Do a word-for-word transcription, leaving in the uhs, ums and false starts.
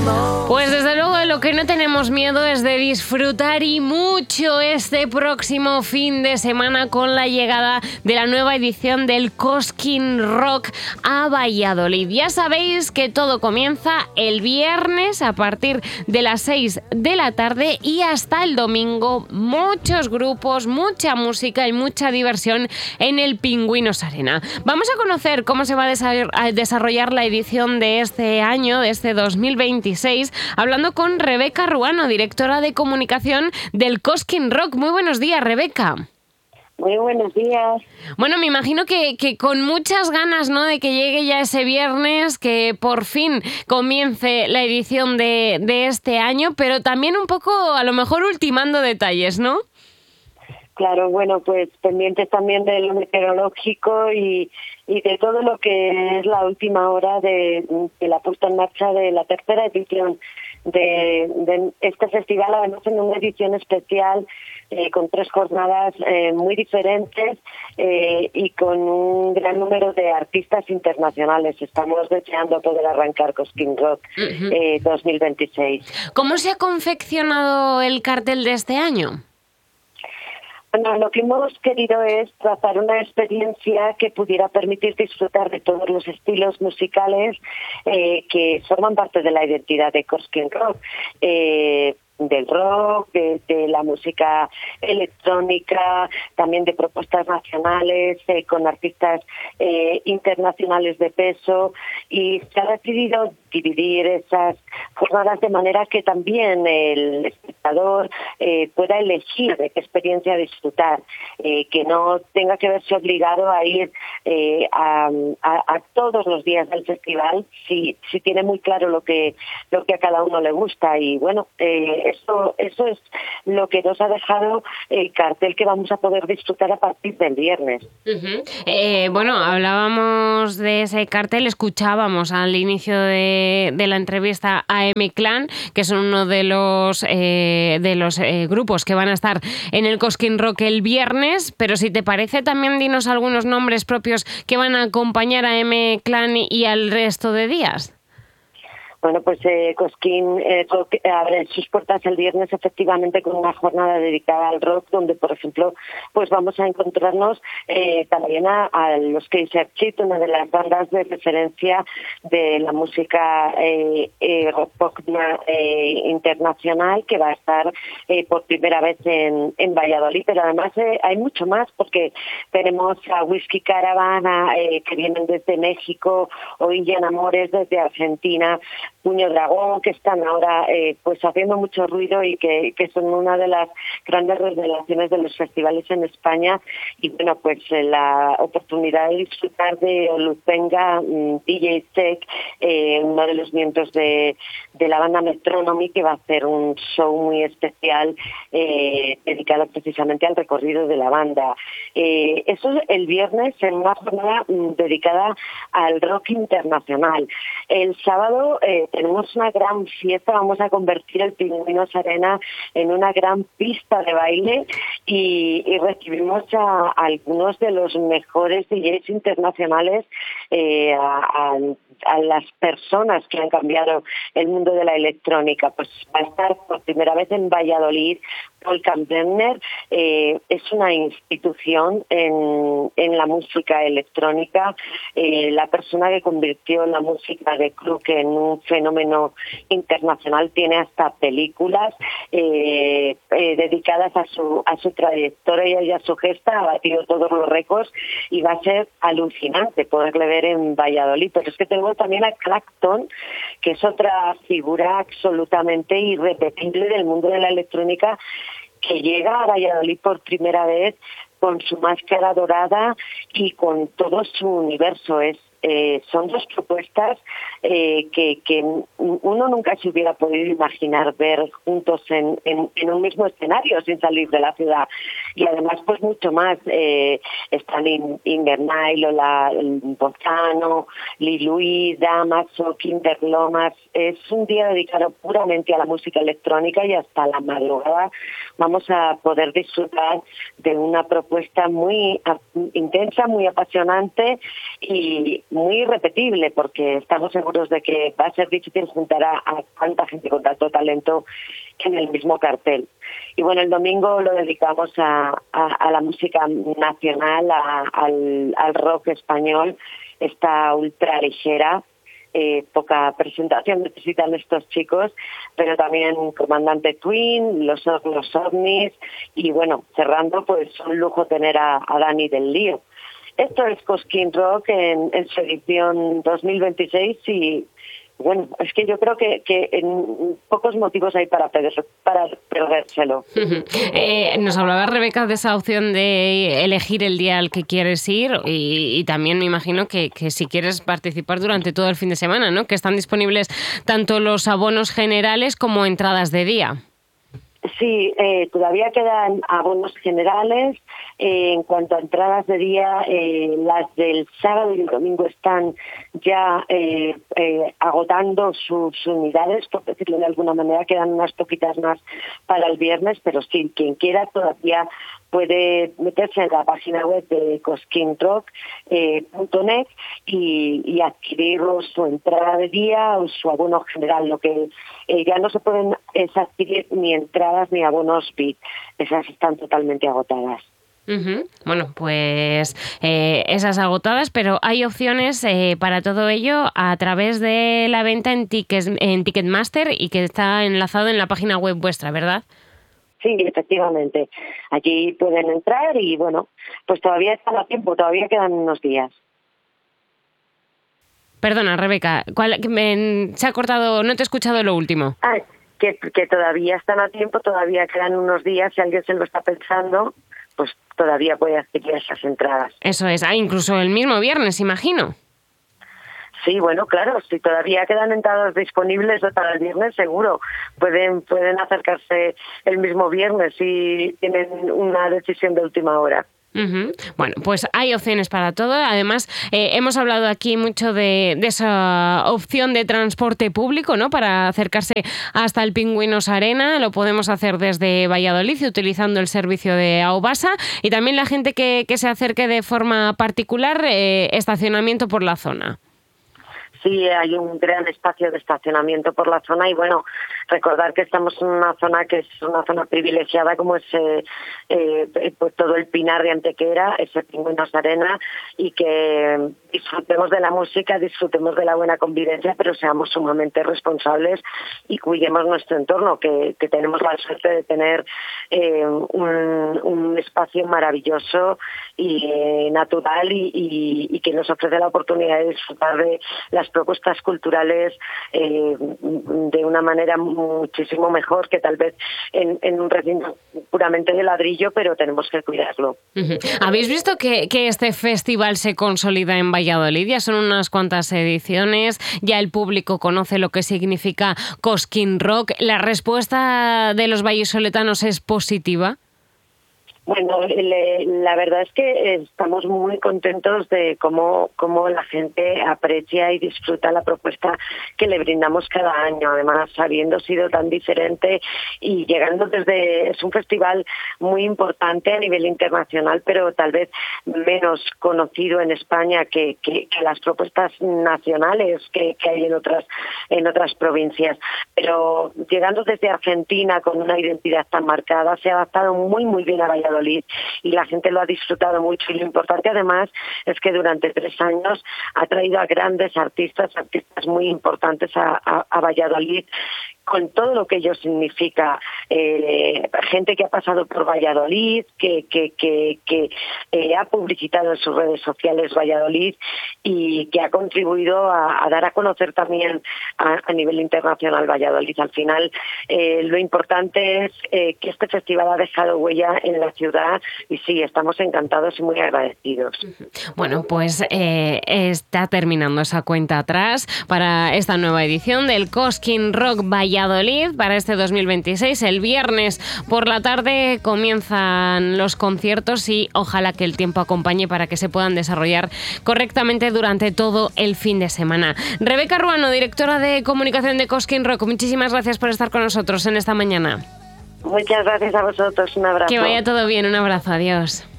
Pues desde luego de lo que no tenemos miedo es de disfrutar y mucho este próximo fin de semana con la llegada de la nueva edición del Cosquín Rock a Valladolid. Ya sabéis que todo comienza el viernes a partir de las seis de la tarde y hasta el domingo muchos grupos, mucha música y mucha diversión en el Pingüinos Arena. Vamos a conocer cómo se va a desarrollar la edición de este año, de este dos mil veintiséis, hablando con Rebeca Ruano, directora de comunicación del Cosquín Rock. Muy buenos días, Rebeca. Muy buenos días. Bueno, me imagino que, que con muchas ganas, ¿no?, de que llegue ya ese viernes, que por fin comience la edición de, de este año, pero también un poco, a lo mejor, ultimando detalles, ¿no? Claro, bueno, pues pendientes también de lo meteorológico y, y de todo lo que es la última hora de, de la puesta en marcha de la tercera edición de, de este festival, además en una edición especial eh, con tres jornadas eh, muy diferentes eh, y con un gran número de artistas internacionales. Estamos deseando poder arrancar Cosquín Rock uh-huh. eh, dos mil veintiséis. ¿Cómo se ha confeccionado el cartel de este año? Bueno, lo que hemos querido es trazar una experiencia que pudiera permitir disfrutar de todos los estilos musicales eh, que forman parte de la identidad de Cosquín Rock. Eh, del rock, de, de la música electrónica, también de propuestas nacionales, eh, con artistas eh, internacionales de peso, y se ha decidido dividir esas jornadas de manera que también el espectador eh, pueda elegir de qué experiencia disfrutar, eh, que no tenga que verse obligado a ir eh, a, a, a todos los días del festival si, si tiene muy claro lo que, lo que a cada uno le gusta. Y bueno, eh, Eso, eso es lo que nos ha dejado el cartel que vamos a poder disfrutar a partir del viernes. Uh-huh. Eh, bueno, hablábamos de ese cartel, escuchábamos al inicio de, de la entrevista a M-Clan, que son uno de los, eh, de los eh, grupos que van a estar en el Cosquín Rock el viernes, pero si te parece también dinos algunos nombres propios que van a acompañar a M-Clan y, y al resto de días. Bueno, pues eh, Cosquín eh, abre sus puertas el viernes efectivamente con una jornada dedicada al rock, donde, por ejemplo, pues vamos a encontrarnos eh, también a, a los Kaiser Chiefs, una de las bandas de referencia de la música eh, eh, rock pop eh, internacional, que va a estar eh, por primera vez en, en Valladolid. Pero además eh, hay mucho más, porque tenemos a Whisky Caravana, eh, que vienen desde México, o Indian Amores desde Argentina, Puño Dragón, que están ahora eh, pues haciendo mucho ruido y que, que son una de las grandes revelaciones de los festivales en España. Y bueno, pues eh, la oportunidad de disfrutar de Olupenga, um, D J Tech, eh, uno de los miembros de, de la banda Metronomy, que va a hacer un show muy especial eh, dedicado precisamente al recorrido de la banda. Eh, eso es el viernes en una jornada um, dedicada al rock internacional. El sábado eh, tenemos una gran fiesta, vamos a convertir el Pingüinos Arena en una gran pista de baile y, y recibimos a, a algunos de los mejores D Js internacionales, eh, a, a, a las personas que han cambiado el mundo de la electrónica. Pues va a estar por primera vez en Valladolid Paul Kalkbrenner. Eh, es una institución en, en la música electrónica, eh, la persona que convirtió la música de Crook en un fenómeno internacional. Tiene hasta películas eh, eh, dedicadas a su a su trayectoria y a su gesta. Ha batido todos los récords y va a ser alucinante poderle ver en Valladolid. Pero es que tengo también a Clacton, que es otra figura absolutamente irrepetible del mundo de la electrónica, que llega a Valladolid por primera vez con su máscara dorada y con todo su universo. Es Eh, son dos propuestas eh, que, que uno nunca se hubiera podido imaginar ver juntos en, en, en un mismo escenario sin salir de la ciudad. Y además, pues mucho más. Eh, están in, Invernail, Lola Bozano, Liluí, Damaso, Kinder Lomas. Es un día dedicado puramente a la música electrónica y hasta la madrugada vamos a poder disfrutar de una propuesta muy intensa, muy apasionante y muy repetible, porque estamos seguros de que va a ser difícil juntar a, a tanta gente con tanto talento en el mismo cartel. Y bueno, el domingo lo dedicamos a, a, a la música nacional, a, al, al rock español, esta ultra ligera. Eh, poca presentación necesitan estos chicos, pero también Comandante Twin, los, los OVNIs, y bueno, cerrando, pues un lujo tener a, a Dani del Lío. Esto es Cosquín Rock en, en su edición dos mil veintiséis y bueno, es que yo creo que, que en pocos motivos hay para, perder, para perdérselo. eh, nos hablaba Rebeca de esa opción de elegir el día al que quieres ir y, y también me imagino que, que si quieres participar durante todo el fin de semana, ¿no? Que están disponibles tanto los abonos generales como entradas de día. Sí, eh, todavía quedan abonos generales. Eh, en cuanto a entradas de día, eh, las del sábado y el domingo están ya eh, eh, agotando sus unidades, por decirlo de alguna manera, quedan unas poquitas más para el viernes, pero sí, quien quiera todavía puede meterse en la página web de cosquín rock punto net eh, y, y adquirir su entrada de día o su abono general. Lo que eh, ya no se pueden es adquirir ni entradas ni abonos V I P. Esas están totalmente agotadas. Uh-huh. Bueno, pues eh, esas agotadas, pero hay opciones eh, para todo ello a través de la venta en, tickets, en Ticketmaster y que está enlazado en la página web vuestra, ¿verdad? Sí, efectivamente. Allí pueden entrar y bueno, pues todavía están a tiempo, todavía quedan unos días. Perdona, Rebeca, ¿cuál, me, se ha cortado, no te he escuchado lo último. Ah, que, que todavía están a tiempo, todavía quedan unos días, si alguien se lo está pensando, pues todavía puede adquirir esas entradas. Eso es, ah, incluso el mismo viernes, imagino. Sí, bueno, claro, si todavía quedan entradas disponibles para el viernes, seguro. Pueden pueden acercarse el mismo viernes si tienen una decisión de última hora. Uh-huh. Bueno, pues hay opciones para todo. Además, eh, hemos hablado aquí mucho de, de esa opción de transporte público, ¿no? Para acercarse hasta el Pingüinos Arena. Lo podemos hacer desde Valladolid utilizando el servicio de Aobasa. Y también la gente que, que se acerque de forma particular, eh, estacionamiento por la zona. Sí, hay un gran espacio de estacionamiento por la zona y bueno, recordar que estamos en una zona que es una zona privilegiada como es eh, eh, pues todo el Pinar de Antequera, ese Pingüinos Arena, y que disfrutemos de la música, disfrutemos de la buena convivencia, pero seamos sumamente responsables y cuidemos nuestro entorno, que, que tenemos la suerte de tener eh, un, un espacio maravilloso y eh, natural y, y, y que nos ofrece la oportunidad de disfrutar de las propuestas culturales eh, de una manera muchísimo mejor que tal vez en, en un recinto puramente de ladrillo, pero tenemos que cuidarlo. Uh-huh. ¿Habéis visto que, que este festival se consolida en Valladolid? Ya son unas cuantas ediciones, ya el público conoce lo que significa Cosquín Rock. ¿La respuesta de los vallisoletanos es positiva? Bueno, le, la verdad es que estamos muy contentos de cómo, cómo la gente aprecia y disfruta la propuesta que le brindamos cada año. Además, habiendo sido tan diferente y llegando desde... Es un festival muy importante a nivel internacional, pero tal vez menos conocido en España que, que, que las propuestas nacionales que, que hay en otras, en otras provincias. Pero llegando desde Argentina con una identidad tan marcada, se ha adaptado muy, muy bien a Valladolid y la gente lo ha disfrutado mucho y lo importante además es que durante tres años ha traído a grandes artistas, artistas muy importantes a, a, a Valladolid con todo lo que ello significa, eh, gente que ha pasado por Valladolid, que, que, que, que eh, ha publicitado en sus redes sociales Valladolid y que ha contribuido a, a dar a conocer también a, a nivel internacional Valladolid. Al final, eh, lo importante es eh, que este festival ha dejado huella en la ciudad y sí, estamos encantados y muy agradecidos. Bueno, pues eh, está terminando esa cuenta atrás para esta nueva edición del Cosquín Rock Valladolid. Valladolid para este dos mil veintiséis. El viernes por la tarde comienzan los conciertos y ojalá que el tiempo acompañe para que se puedan desarrollar correctamente durante todo el fin de semana. Rebeca Ruano, directora de comunicación de Cosquín Rock, muchísimas gracias por estar con nosotros en esta mañana. Muchas gracias a vosotros, un abrazo. Que vaya todo bien, un abrazo, adiós.